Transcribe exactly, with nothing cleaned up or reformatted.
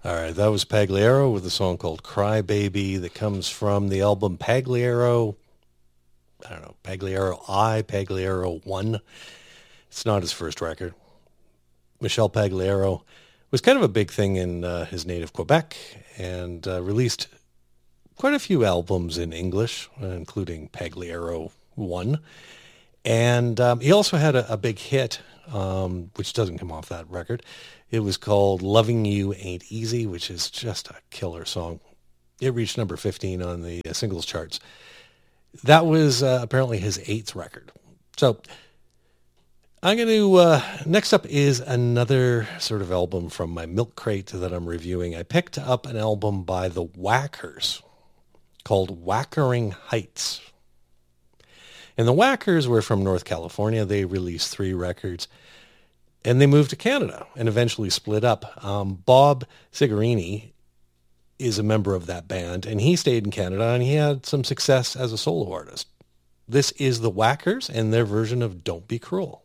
All right, that was Pagliaro with a song called Cry Baby that comes from the album Pagliaro, I don't know, Pagliaro I, Pagliaro one. It's not his first record. Michel Pagliaro was kind of a big thing in uh, his native Quebec and uh, released quite a few albums in English, uh, including Pagliaro one. And um, he also had a, a big hit, um, which doesn't come off that record. It was called Loving You Ain't Easy, which is just a killer song. It reached number fifteen on the uh, singles charts. That was uh, apparently his eighth record. So I'm going to, uh, next up is another sort of album from my milk crate that I'm reviewing. I picked up an album by the Whackers called Whackering Heights. And the Whackers were from North California. They released three records. And they moved to Canada and eventually split up. Um, Bob Cigarini is a member of that band, and he stayed in Canada, and he had some success as a solo artist. This is the Whackers and their version of Don't Be Cruel.